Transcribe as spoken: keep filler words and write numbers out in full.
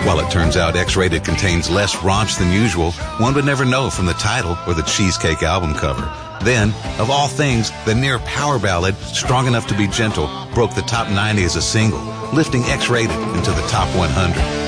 While it turns out X-Rated contains less raunch than usual, one would never know from the title or the Cheesecake album cover. Then, of all things, the near power ballad, Strong Enough to Be Gentle, broke the top ninety as a single, lifting X-Rated into the top one hundred.